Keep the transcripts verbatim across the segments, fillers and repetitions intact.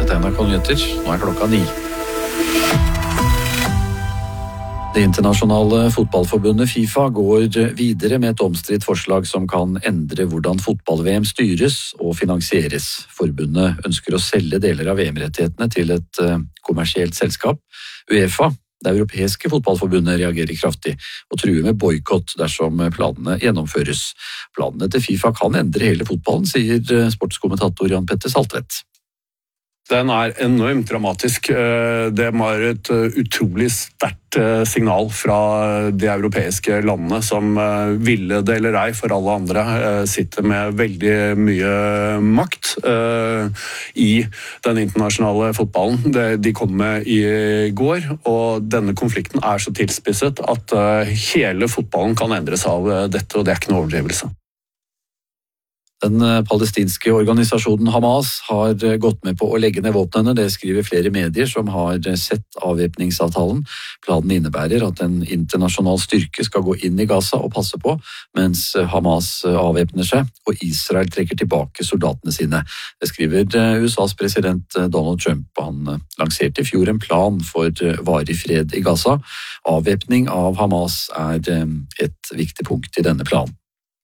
Dette er N R K Nyheter. Nå er klokka ni. Det internasjonale fotballforbundet FIFA går videre med et omstridt forslag som kan endre hvordan fotball-V M styres og finansieres. Forbundet ønsker å selge deler av V M-rettighetene til et kommersielt selskap. UEFA, det europeiske fotballforbundet, reagerer kraftig og truer med boykott dersom planene gjennomføres. Planene til FIFA kan endre hele fotballen, sier sportskommentator Jan Petter Saltvedt. Den er enormt dramatisk. Det var et utrolig sterkt signal fra de europeiske landene som ville det eller ei for alle andre sitter med veldig mye makt i den internasjonale fotballen. De kom med i går, og denne konflikten er så tilspisset at hele fotballen kan endres av dette, og det er ikke noe overdrivelse. Den palestinske organisasjonen Hamas har gått med på å legge ned våpnene, det skriver flere medier som har sett avvæpningsavtalen. Planen innebærer at en internasjonal styrke skal gå inn i Gaza og passe på, mens Hamas avvæpner seg og Israel trekker tilbake soldatene sine. Det skriver U S As president Donald Trump. Han lanserte i fjor en plan for varig fred i Gaza. Avvæpning av Hamas er et viktig punkt i denne planen.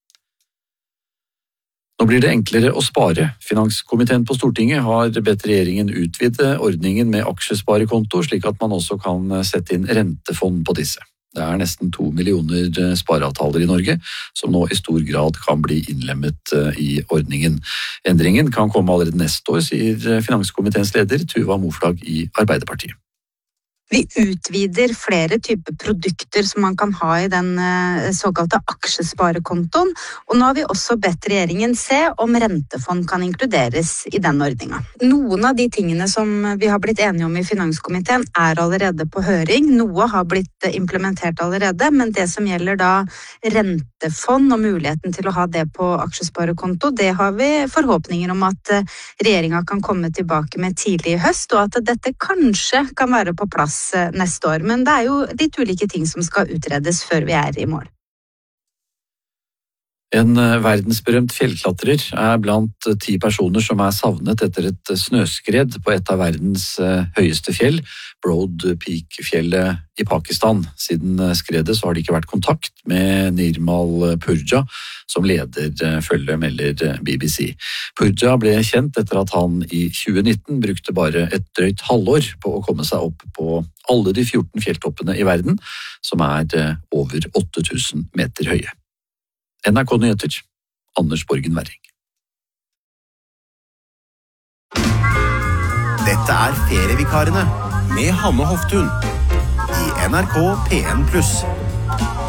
Nå blir det enklere å spare. Finanskomiteen på Stortinget har bedt regjeringen utvide ordningen med aksjesparekonto, slik at man også kan sette inn rentefond på disse. Det er nesten to millioner spareavtaler i Norge, som nå i stor grad kan bli innlemmet i ordningen. Endringen kan komme allerede neste år, sier finanskomiteens leder Tuva Moflag i Arbeiderpartiet. Vi utvider flere typer produkter som man kan ha i den såkalte aksjesparekontoen, og nå har vi også bedt regjeringen se om rentefond kan inkluderes i den ordningen. Noen av de tingene som vi har blitt enige om i finanskomiteen er allerede på høring, noe har blitt implementert allerede, men det som gjelder da rentefond og muligheten til å ha det på aksjesparekonto, det har vi forhåpninger om at regjeringen kan komme tilbake med tidlig i høst, og at dette kanskje kan være på plass neste år, men det er jo litt ulike ting som skal utredes før vi er i mål. En verdensberømt fjellklatrer er blant ti personer som er savnet etter et snøskred på et av verdens høyeste fjell, Broad Peak-fjellet i Pakistan. Siden skredet så har det ikke vært kontakt med Nirmal Purja, som leder følget, melder B B C. Purja ble kjent etter at han i tjue nitten brukte bare et drøyt halvår på å komme seg opp på alle de fjorten fjelltoppene i verden, som er over åtte tusen meter høye. N R K Nyheter, Anders Borgen Werring. Dette er Ferievikarene med Hanne Hoftun i N R K P en pluss.